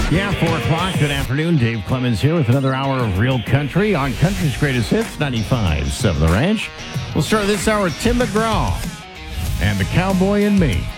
Yeah, 4 o'clock. Good afternoon. Dave Clemens here with another hour of Real Country on Country's Greatest Hits, 95.7 The Ranch. We'll start this hour with Tim McGraw and The Cowboy and Me.